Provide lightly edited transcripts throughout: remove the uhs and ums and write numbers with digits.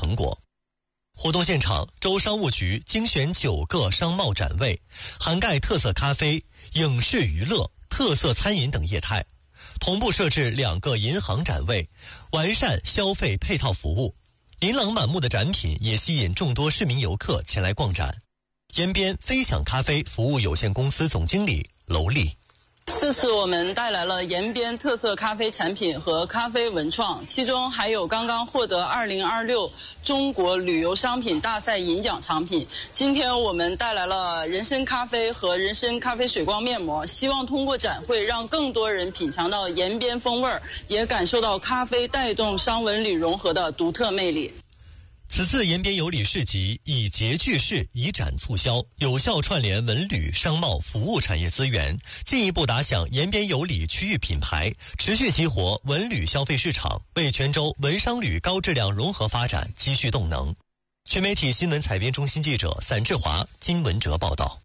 成果。活动现场，州商务局精选9个商贸展位，涵盖特色咖啡、影视娱乐、特色餐饮等业态，同步设置2个银行展位，完善消费配套服务。琳琅满目的展品也吸引众多市民游客前来逛展。延边飞享咖啡服务有限公司总经理娄丽。 这次我们带来了延边特色咖啡产品和咖啡文创，其中还有刚刚获得2026中国旅游商品大赛银奖产品。今天我们带来了人参咖啡和人参咖啡水光面膜，希望通过展会让更多人品尝到延边风味，也感受到咖啡带动商文旅融合的独特魅力。 此次延边有礼市集以节聚市以展促销，有效串联文旅、商贸、服务产业资源，进一步打响延边有礼区域品牌，持续激活文旅消费市场，为全州文商旅高质量融合发展积蓄动能。全媒体新闻采编中心记者散志华、金文哲报道。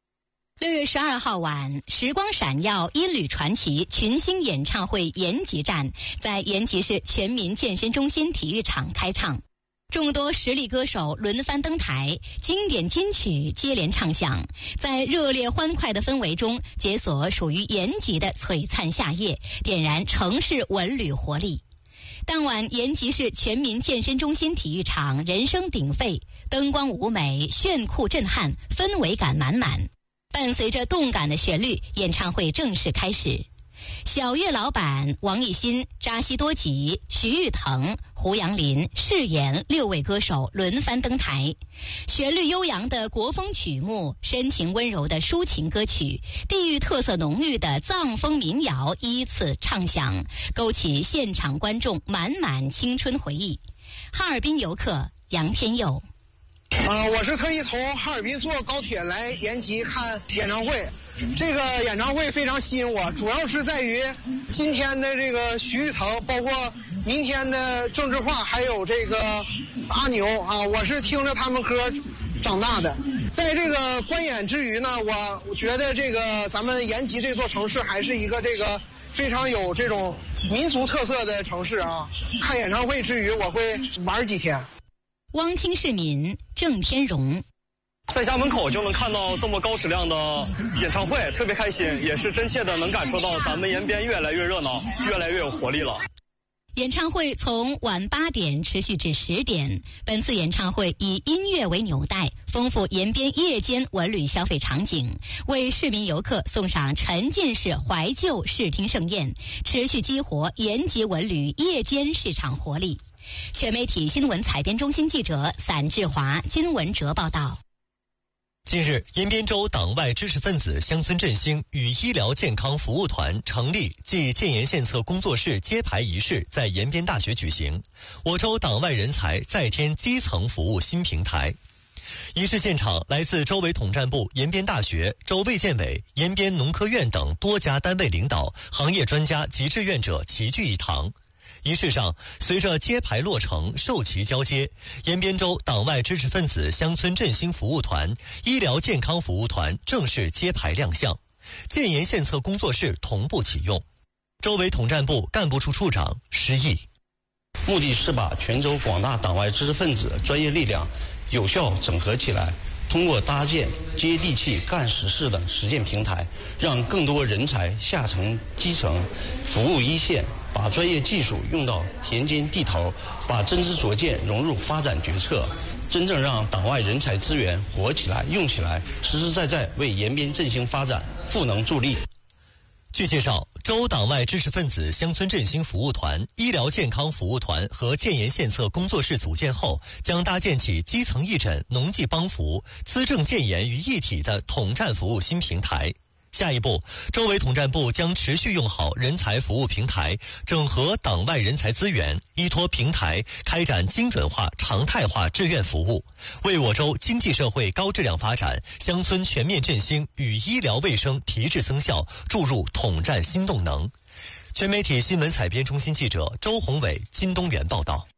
6月12号晚，时光闪耀音旅传奇群星演唱会延吉站在延吉市全民健身中心体育场开唱。众多实力歌手轮番登台，经典金曲接连唱响，在热烈欢快的氛围中，解锁属于延吉的璀璨夏夜，点燃城市文旅活力。当晚，延吉市全民健身中心体育场人声鼎沸，灯光舞美炫酷震撼，氛围感满满。伴随着动感的旋律，演唱会正式开始。小岳老板、王艺兴、扎西多吉、徐誉滕、胡杨林饰演6位歌手轮番登台，旋律悠扬的国风曲目，深情温柔的抒情歌曲，地域特色浓郁的藏风民谣依次唱响，勾起现场观众满满青春回忆。哈尔滨游客杨天佑。 我是特意从哈尔滨坐高铁来延吉看演唱会。这个演唱会非常吸引我，主要是在于今天的这个徐誉滕，包括明天的郑智化，还有这个阿牛啊，我是听着他们歌长大的。在这个观演之余呢，我觉得这个咱们延吉这座城市还是一个这个非常有这种民族特色的城市啊。看演唱会之余，我会玩几天。 汪清市民郑天荣。 在家门口就能看到这么高质量的演唱会，特别开心，也是真切的能感受到咱们延边越来越热闹，越来越有活力了。 演唱会从晚8点持续至10点。本次演唱会以音乐为纽带，丰富延边夜间文旅消费场景，为市民游客送上沉浸式怀旧视听盛宴，持续激活延吉文旅夜间市场活力。全媒体新闻采编中心记者散志华、金文哲报道。 近日，延边州党外知识分子乡村振兴与医疗健康服务团成立暨建言献策工作室揭牌仪式在延边大学举行，我州党外人才再添基层服务新平台。仪式现场，来自州委统战部、延边大学、州卫健委、延边农科院等多家单位领导、行业专家及志愿者齐聚一堂。仪式上，随着揭牌落成、授旗交接，延边州党外知识分子乡村振兴服务团、医疗健康服务团正式揭牌亮相，建言献策工作室同步启用。州委统战部干部处处长施毅， 目的是把全州广大党外知识分子专业力量有效整合起来，通过搭建接地气干实事的实践平台，让更多人才下沉基层，服务一线，把专业技术用到田间地头，把真知灼见融入发展决策，真正让党外人才资源活起来、用起来，实实在在为延边振兴发展赋能助力。 据介绍，州党外知识分子乡村振兴服务团、医疗健康服务团和建言献策工作室组建后，将搭建起基层义诊、农技帮扶、资政建言于一体的统战服务新平台。下一步，州委统战部将持续用好人才服务平台，整合党外人才资源，依托平台开展精准化、常态化志愿服务，为我州经济社会高质量发展、乡村全面振兴与医疗卫生提质增效注入统战新动能。全媒体新闻采编中心记者周宏伟、金东元报道。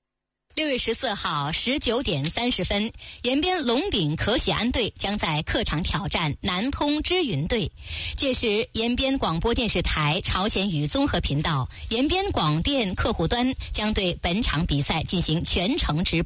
6月14号19点30分，延边龙鼎可喜安队将在客场挑战南通知云队。届时，延边广播电视台朝鲜语综合频道、延边广电客户端将对本场比赛进行全程直播。